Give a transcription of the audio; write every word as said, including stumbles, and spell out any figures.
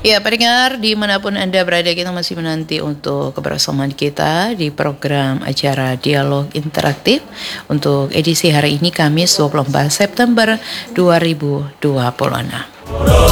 Ya, pendengar dimanapun Anda berada, kita masih menanti untuk kebersamaan kita di program acara Dialog Interaktif untuk edisi hari ini, Kamis dua puluh empat September dua ribu dua puluh enam.